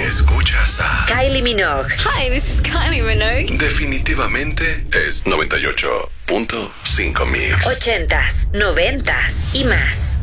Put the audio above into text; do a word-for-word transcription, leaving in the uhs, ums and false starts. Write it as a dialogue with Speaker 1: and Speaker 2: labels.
Speaker 1: escuchas a
Speaker 2: Kylie Minogue.
Speaker 3: Hi, this is Kylie Minogue.
Speaker 1: Definitivamente es noventa y ocho punto cinco Mix.
Speaker 2: Ochentas, noventas y más.